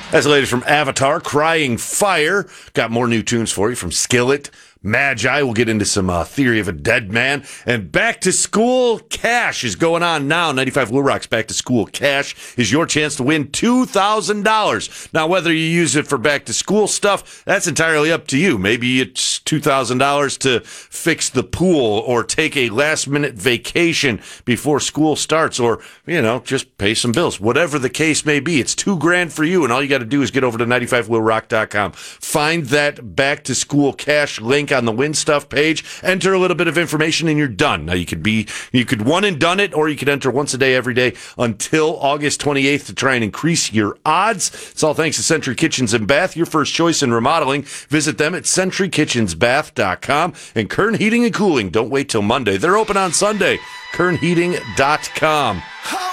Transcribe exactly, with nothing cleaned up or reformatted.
That's the latest from Avatar, Crying Fire. Got more new tunes for you from Skillet, Magi. We'll get into some uh, Theory of a Dead Man. And Back to School Cash is going on now. ninety-five Will Rock's Back to School Cash is your chance to win two thousand dollars. Now, whether you use it for back to school stuff, that's entirely up to you. Maybe it's two thousand dollars to fix the pool or take a last-minute vacation before school starts or, you know, just pay some bills. Whatever the case may be, it's two grand for you, and all you got to do is get over to ninety-five will rock dot com. Find that Back to School Cash link on the Win Stuff page, enter a little bit of information, and you're done. Now, you could be, you could one and done it, or you could enter once a day, every day, until August twenty-eighth to try and increase your odds. It's all thanks to Century Kitchens and Bath, your first choice in remodeling. Visit them at century kitchens bath dot com. And Kern Heating and Cooling, don't wait till Monday. They're open on Sunday. kern heating dot com.